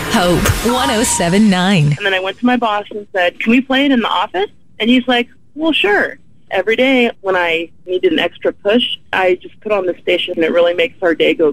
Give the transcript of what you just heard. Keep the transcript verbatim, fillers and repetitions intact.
Hope one oh seven point nine. And then I went to my boss and said, can we play it in the office? And he's like, well, sure. Every day when I needed an extra push, I just put on the station and it really makes our day go